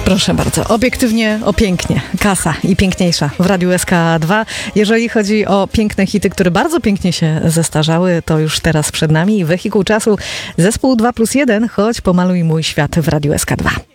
Proszę bardzo, obiektywnie, o pięknie, kasa i piękniejsza w Radiu SK2. Jeżeli chodzi o piękne hity, które bardzo pięknie się zestarzały, to już teraz przed nami wehikuł czasu, zespół 2+1, choć pomaluj mój świat w Radiu SK2.